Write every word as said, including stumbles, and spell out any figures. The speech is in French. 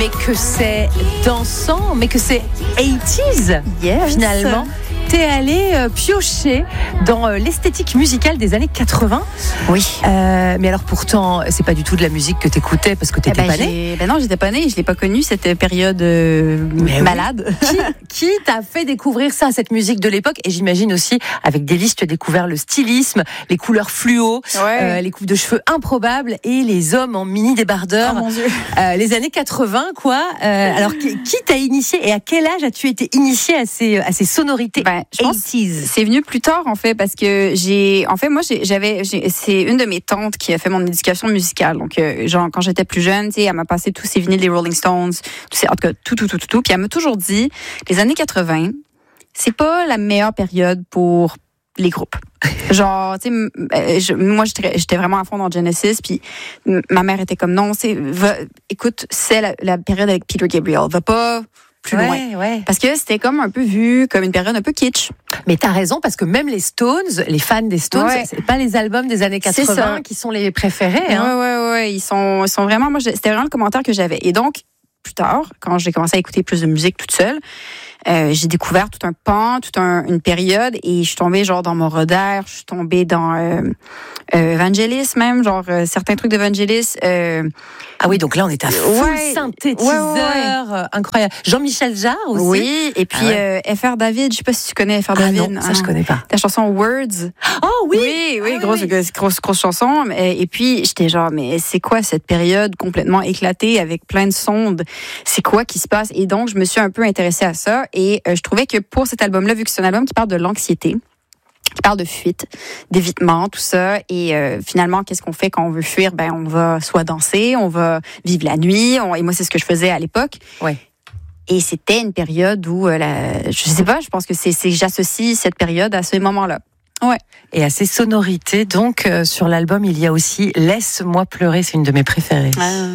mais que c'est dansant, mais que c'est eighties, yes. finalement. T'es allé euh, piocher dans euh, l'esthétique musicale des années quatre-vingts. Oui. Euh, mais alors pourtant, c'est pas du tout de la musique que t'écoutais parce que t'étais eh ben, pas née. Ben non, j'étais pas née. Je l'ai pas connue cette période euh, malade. Oui. Qui, qui t'a fait découvrir ça, cette musique de l'époque? Et j'imagine aussi, avec Délice, tu as découvert le stylisme, les couleurs fluo, ouais. euh, les coupes de cheveux improbables et les hommes en mini débardeurs. Oh mon Dieu. Euh, les années quatre-vingts, quoi. Euh, alors, qui, qui t'a initié et à quel âge as-tu été initié à ces, à ces sonorités? Ben, je pense c'est venu plus tard en fait parce que j'ai en fait moi j'ai, j'avais j'ai, c'est une de mes tantes qui a fait mon éducation musicale donc euh, genre quand j'étais plus jeune, tu sais, elle m'a passé tous ces vinyles des Rolling Stones, tous ces, en tout cas tout tout tout tout tout puis elle m'a toujours dit les années quatre-vingts, c'est pas la meilleure période pour les groupes. Genre, tu sais, moi, j'étais, j'étais vraiment à fond dans Genesis, puis ma mère était comme non, c'est, va, écoute, c'est la, la période avec Peter Gabriel, va pas plus ouais, loin. Ouais. Parce que c'était comme un peu vu comme une période un peu kitsch. Mais t'as raison, parce que même les Stones, les fans des Stones, ouais. c'est pas les albums des années quatre-vingts qui sont les préférés. Hein. Ouais, ouais, ouais. Ils sont, ils sont vraiment, moi, c'était vraiment le commentaire que j'avais. Et donc, plus tard, quand j'ai commencé à écouter plus de musique toute seule, euh, j'ai découvert tout un pan, toute un, une période, et je suis tombée genre dans Moroder, je suis tombée dans euh, euh, Vangelis même, genre euh, certains trucs de Vangelis. Euh, ah oui, donc là on est à full ouais, synthétiseur, ouais, ouais. Euh, incroyable. Jean-Michel Jarre aussi. Oui, et puis ah ouais. euh, F R David, je sais pas si tu connais F R ah David. Non, ça ah, je connais pas. Ta chanson Words. Oh oui, oui, oui, ah, grosse, oui. grosse, grosse, grosse chanson. Et, et puis j'étais genre, mais c'est quoi cette période complètement éclatée avec plein de sondes? C'est quoi qui se passe? Et donc je me suis un peu intéressée à ça, et euh, je trouvais que pour cet album-là, vu que c'est un album qui parle de l'anxiété, qui parle de fuite, d'évitement, tout ça, et euh, finalement, qu'est-ce qu'on fait quand on veut fuir? Ben, on va soit danser, on va vivre la nuit, on, et moi, c'est ce que je faisais à l'époque. Ouais. Et c'était une période où, euh, la, je sais pas, je pense que c'est, c'est j'associe cette période à ce moment-là. Ouais. Et à ces sonorités, donc, euh, sur l'album, il y a aussi Laisse-moi pleurer, c'est une de mes préférées. Ah.